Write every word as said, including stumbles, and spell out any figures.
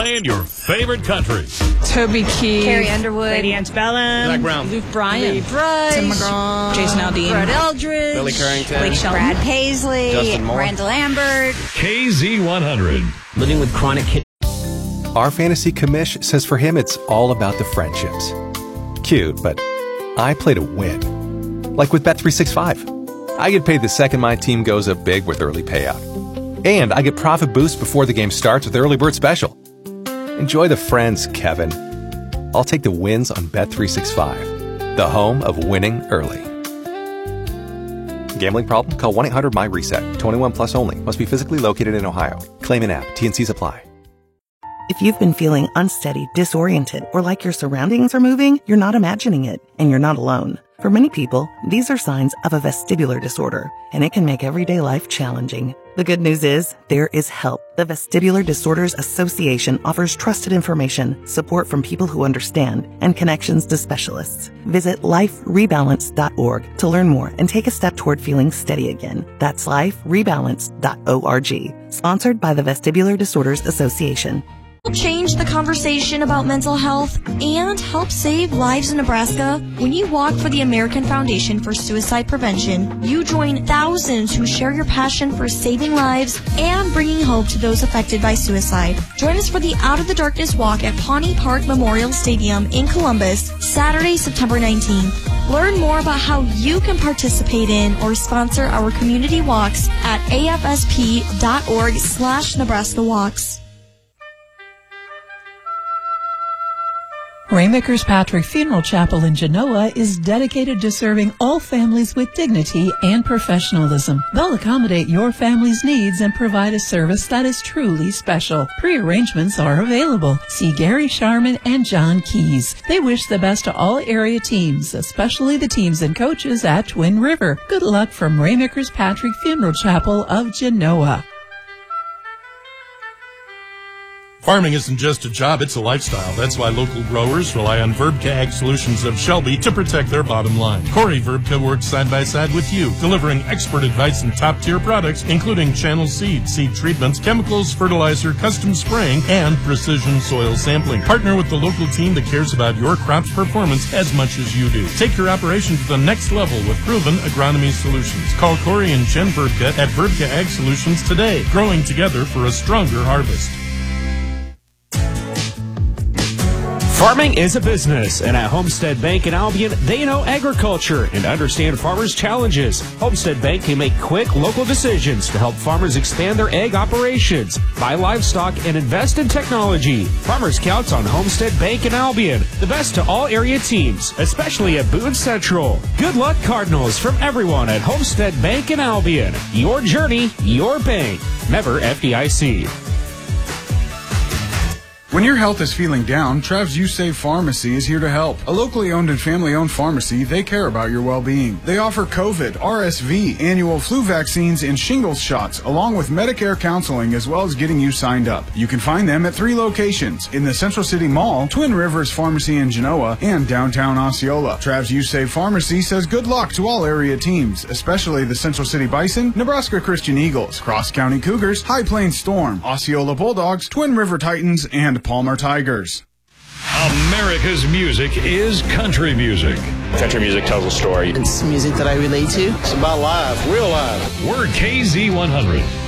playing your favorite country. Toby Keith, Carrie Underwood, Lady Antebellum, Zach Brown, Luke Bryan, Lee Brice, Tim McGraw, Jason Aldean, Brett Eldridge, Billy Carrington, Blake Shelton, Brad Paisley, Justin Moore, Miranda Lambert. K Z one hundred. Living with chronic kidney. Our fantasy commish says for him it's all about the friendships. Cute, but I play to win. Like with Bet three sixty-five. I get paid the second my team goes up big with early payout. And I get profit boost before the game starts with Early Bird Special. Enjoy the friends, Kevin. I'll take the wins on Bet three sixty-five, the home of winning early. Gambling problem? Call one eight hundred M Y RESET. twenty-one plus only. Must be physically located in Ohio. Claim in app. T N Cs apply. If you've been feeling unsteady, disoriented, or like your surroundings are moving, you're not imagining it, and you're not alone. For many people, these are signs of a vestibular disorder, and it can make everyday life challenging. The good news is, there is help. The Vestibular Disorders Association offers trusted information, support from people who understand, and connections to specialists. Visit life rebalance dot org to learn more and take a step toward feeling steady again. That's life rebalance dot org. Sponsored by the Vestibular Disorders Association. Change the conversation about mental health and help save lives in Nebraska. When you walk for the American Foundation for Suicide Prevention, you join thousands who share your passion for saving lives and bringing hope to those affected by suicide. Join us for the Out of the Darkness Walk at Pawnee Park Memorial Stadium in Columbus, Saturday, September nineteenth. Learn more about how you can participate in or sponsor our community walks at A F S P dot org slash Nebraska Walks. Raymakers Patrick Funeral Chapel in Genoa is dedicated to serving all families with dignity and professionalism. They'll accommodate your family's needs and provide a service that is truly special. Pre-arrangements are available. See Gary Sharman and John Keys. They wish the best to all area teams, especially the teams and coaches at Twin River. Good luck from Raymakers Patrick Funeral Chapel of Genoa. Farming isn't just a job, it's a lifestyle. That's why local growers rely on Verbka Ag Solutions of Shelby to protect their bottom line. Corey Verbka works side by side with you, delivering expert advice and top-tier products, including channel seed, seed treatments, chemicals, fertilizer, custom spraying, and precision soil sampling. Partner with the local team that cares about your crop's performance as much as you do. Take your operation to the next level with proven agronomy solutions. Call Corey and Jen Verbka at Verbka Ag Solutions today, growing together for a stronger harvest. Farming is a business, and at Homestead Bank in Albion, they know agriculture and understand farmers' challenges. Homestead Bank can make quick, local decisions to help farmers expand their egg operations, buy livestock, and invest in technology. Farmers count on Homestead Bank in Albion, the best to all area teams, especially at Boone Central. Good luck, Cardinals, from everyone at Homestead Bank in Albion. Your journey, your bank. Member F D I C. When your health is feeling down, Trav's You Save Pharmacy is here to help. A locally owned and family-owned pharmacy, they care about your well-being. They offer COVID, R S V, annual flu vaccines, and shingles shots, along with Medicare counseling, as well as getting you signed up. You can find them at three locations: in the Central City Mall, Twin Rivers Pharmacy in Genoa, and downtown Osceola. Trav's You Save Pharmacy says good luck to all area teams, especially the Central City Bison, Nebraska Christian Eagles, Cross County Cougars, High Plains Storm, Osceola Bulldogs, Twin River Titans, and Palmer Tigers. America's music is country music. Country music tells a story. It's music that I relate to. It's about life, real life. We're K Z one hundred.